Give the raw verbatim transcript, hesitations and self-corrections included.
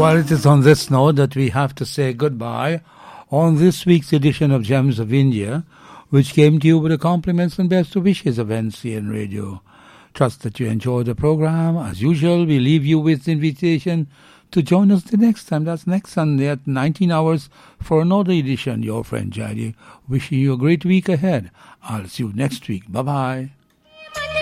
Well, it is on this note that we have to say goodbye on this week's edition of Gems of India, which came to you with the compliments and best wishes of N C N Radio. Trust that you enjoy the program. As usual, we leave you with the invitation to join us the next time. That's next Sunday at nineteen hours for another edition. Your friend Jadi, wishing you a great week ahead. I'll see you next week. Bye-bye.